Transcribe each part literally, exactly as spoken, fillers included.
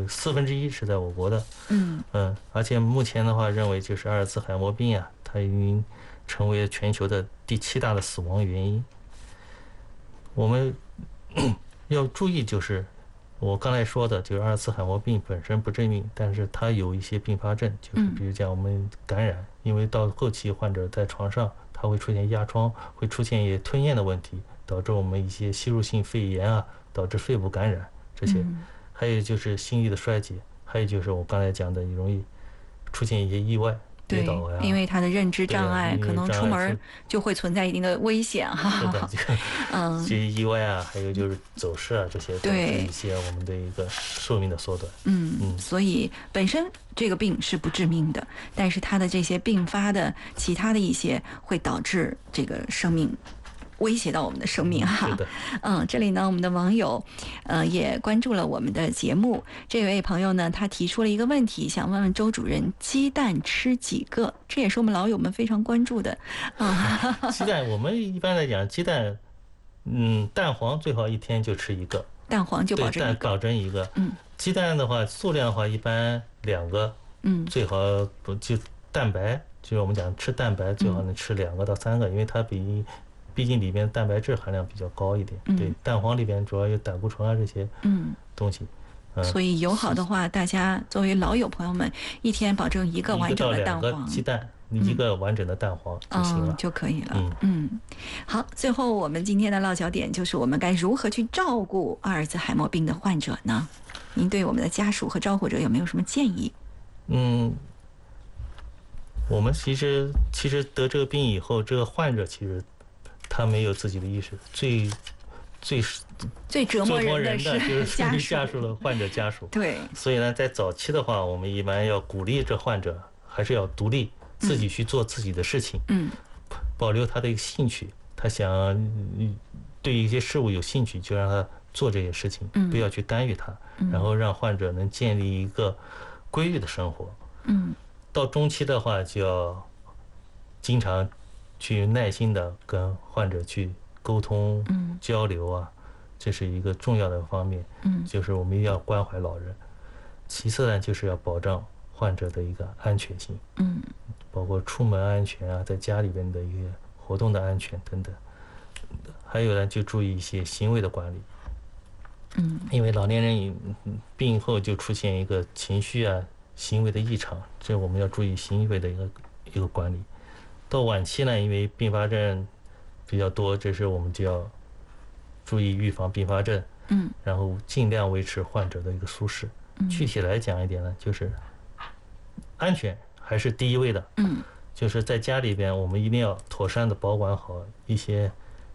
四分之一是在我国的。 嗯嗯，而且目前的话，认为就是阿尔兹海默病啊，它已经成为全球的第七大的死亡原因。我们要注意，就是我刚才说的，就是阿尔兹海默病本身不致命，但是它有一些并发症，就是比如讲我们感染，因为到后期患者在床上，它会出现压疮，会出现一些吞咽的问题，导致我们一些吸入性肺炎啊，导致肺部感染这些。还有就是心力的衰竭，还有就是我刚才讲的，容易出现一些意外。 对，因为他的认知障碍， 啊、 可能出门就会存在一定的危险哈。 是的，这个嗯， 这些意外啊，还有就是走失啊，这些都是一些我们的一个寿命的缩短。 嗯嗯，所以本身这个病是不致命的，但是它的这些并发的其他的一些会导致这个生命。威胁到我们的生命哈，嗯，这里呢，我们的网友，呃，也关注了我们的节目。这位朋友呢，他提出了一个问题，想问问周主任：鸡蛋吃几个？这也是我们老友们非常关注的啊。 鸡蛋，我们一般来讲，鸡蛋，嗯，蛋黄最好一天就吃一个， 蛋黄就保证一个， 保证一个。 嗯， 鸡蛋的话，数量的话，一般两个， 嗯， 最好不就蛋白，就是我们讲吃蛋白最好能吃两个到三个，因为它比。毕竟里面蛋白质含量比较高一点， 嗯、 对，蛋黄里边主要有胆固醇啊这些东西， 嗯，所以友好的话，大家作为老友朋友们，一天保证一个完整的蛋黄， 一个到两个鸡蛋，一个完整的蛋黄就行了， 嗯、就可以了。 嗯嗯，好，最后我们今天的落脚点就是我们该如何去照顾阿尔兹海默病的患者呢？您对我们的家属和照顾者有没有什么建议？ 嗯。我们其实其实得这个病以后，这个患者其实他没有自己的意识，最最最折磨人的就是家属家属的患者家属。 对， 所以呢，在早期的话，我们一般要鼓励这患者还是要独立，自己去做自己的事情， 嗯， 保留他的一个兴趣，他想对一些事物有兴趣，就让他做这些事情， 嗯， 不要去干预他， 嗯， 然后让患者能建立一个规律的生活， 嗯。 到中期的话，就要经常去耐心的跟患者去沟通、 嗯、 交流啊，这是一个重要的方面。 嗯， 就是我们一定要关怀老人。其次呢，就是要保障患者的一个安全性。 嗯， 包括出门安全啊，在家里边的一个活动的安全等等。还有呢，就注意一些行为的管理。 嗯， 因为老年人病后就出现一个情绪啊。行为的异常，这我们要注意行为的一个一个管理。到晚期呢，因为并发症比较多，这时我们就要注意预防并发症， 嗯， 然后尽量维持患者的一个舒适。 嗯， 具体来讲一点呢，就是安全还是第一位的， 嗯， 就是在家里边，我们一定要妥善的保管好一些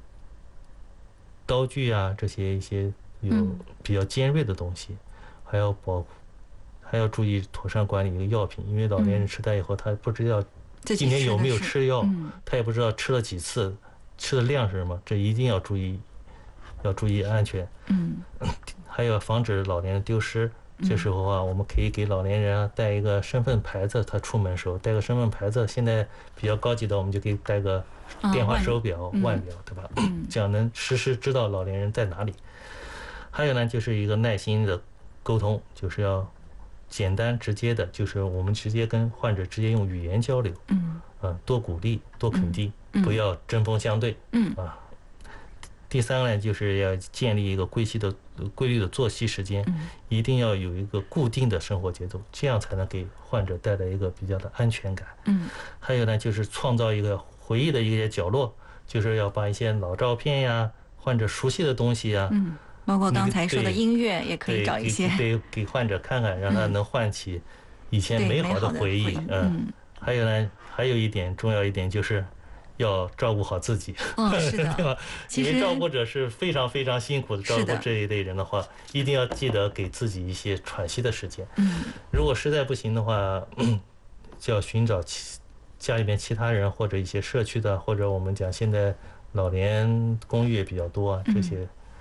刀具啊，这些一些有比较尖锐的东西，还要保。还要注意妥善管理一个药品，因为老年人痴呆以后，他不知道今天有没有吃药，他也不知道吃了几次，吃的量是什么，这一定要注意，要注意安全。 嗯， 还有防止老年人丢失。这时候啊，我们可以给老年人啊带一个身份牌子，他出门时候带个身份牌子。现在比较高级的，我们就可以带个电话手表、腕表，对吧？这样能实时知道老年人在哪里。还有呢，就是一个耐心的沟通，就是要。简单直接的，就是我们直接跟患者直接用语言交流， 嗯， 啊，多鼓励，多肯定， 嗯、 不要针锋相对， 嗯啊。第三呢，就是要建立一个规律的、规律的作息时间， 嗯， 一定要有一个固定的生活节奏，这样才能给患者带来一个比较的安全感， 嗯。 还有呢，就是创造一个回忆的一些角落，就是要把一些老照片呀、患者熟悉的东西呀， 嗯。包括刚才说的音乐，也可以找一些对，给患者看看，让他能唤起以前美好的回忆。嗯，还有呢，还有一点重要一点就是要照顾好自己。 嗯，是的， 对吧？因为照顾者是非常非常辛苦的，照顾这一类人的话，一定要记得给自己一些喘息的时间。 嗯， 如果实在不行的话，就要寻找其家里面其他人或者一些社区的，或者我们讲现在老年公寓也比较多啊，这些。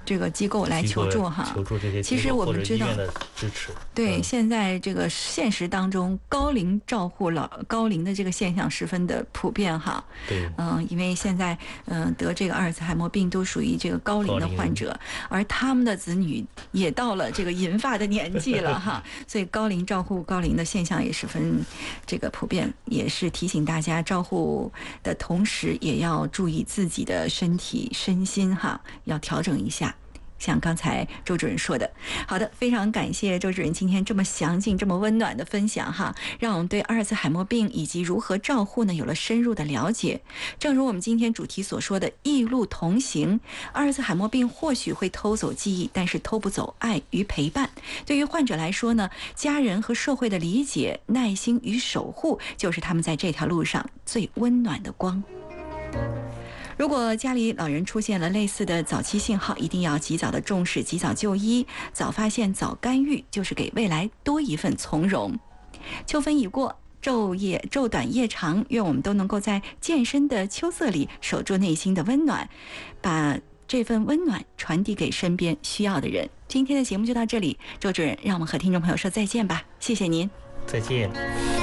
这个机构来求助哈， 求助这些其实我们知道的支持。 对， 嗯、 现在这个现实当中，高龄照护老高龄的这个现象十分的普遍哈。 对， 嗯，因为现在嗯、呃、得这个阿尔茨海默病都属于这个高龄的患者，而他们的子女也到了这个银发的年纪了哈，所以高龄照护高龄的现象也十分这个普遍，也是提醒大家照护的同时，也要注意自己的身体身心哈，要调整一下。像刚才周主任说的，好的，非常感谢周主任今天这么详尽、这么温暖的分享哈，让我们对阿尔茨海默病以及如何照护呢有了深入的了解。正如我们今天主题所说的“异路同行”，阿尔茨海默病或许会偷走记忆，但是偷不走爱与陪伴。对于患者来说呢，家人和社会的理解、耐心与守护，就是他们在这条路上最温暖的光。如果家里老人出现了类似的早期信号，一定要及早的重视，及早就医，早发现早干预，就是给未来多一份从容。秋分已过，昼夜昼短夜长，愿我们都能够在渐深的秋色里守住内心的温暖，把这份温暖传递给身边需要的人。今天的节目就到这里，周主任，让我们和听众朋友说再见吧，谢谢您， 再见。